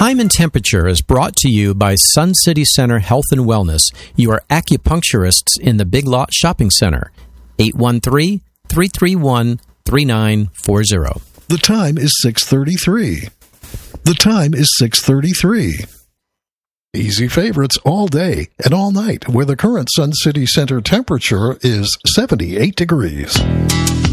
Time and Temperature is brought to you by Sun City Center Health and Wellness, your acupuncturists in the Big Lot Shopping Center. 813-331-3940. The time is 6:33. The time is 6:33. Easy favorites all day and all night, where the current Sun City Center temperature is 78 degrees.